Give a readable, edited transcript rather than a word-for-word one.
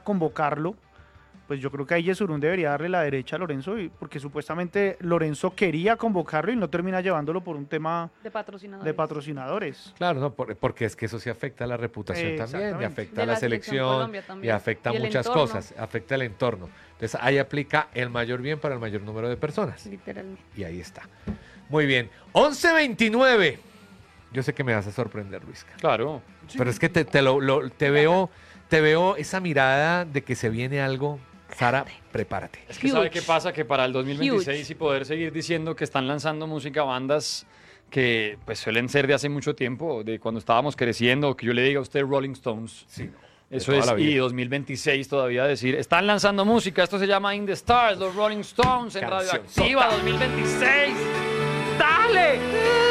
convocarlo, pues yo creo que ahí Yesurún debería darle la derecha a Lorenzo, porque supuestamente Lorenzo quería convocarlo y no termina llevándolo por un tema de patrocinadores. Claro, no, porque es que eso sí afecta a la reputación también, y afecta a De la la selección selección, y afecta a y el muchas entorno. cosas, afecta el entorno. Entonces ahí aplica el mayor bien para el mayor número de personas. Literalmente. Y ahí está. Muy bien. 11:29. Yo sé que me vas a sorprender, Luisca. Claro. Pero es que te veo esa mirada de que se viene algo. Sara, prepárate. Es que ¿sabe qué pasa? Que para el 2026 y poder seguir diciendo que están lanzando música bandas que pues suelen ser de hace mucho tiempo, de cuando estábamos creciendo, que yo le diga a usted Rolling Stones. Sí. Eso es, y 2026 todavía decir, están lanzando música, esto se llama In the Stars, los Rolling Stones en Canción Radioactiva sota. 2026. ¡Dale!